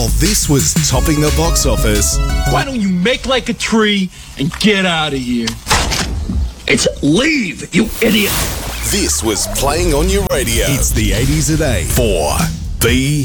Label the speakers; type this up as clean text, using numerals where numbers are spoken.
Speaker 1: This was topping the box office.
Speaker 2: Why don't you make like a tree and get out of here? It's leave, you idiot.
Speaker 1: This was playing on your radio. It's the 80s at 8 for B.